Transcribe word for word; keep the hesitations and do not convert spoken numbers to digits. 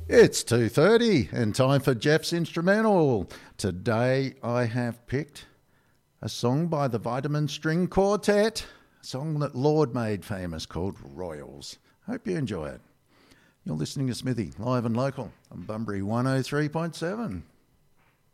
It's two thirty and time for Jeff's Instrumental. Today I have picked a song by the Vitamin String Quartet, a song that Lord made famous called Royals. Hope you enjoy it. You're listening to Smithy, live and local on Bunbury one oh three point seven.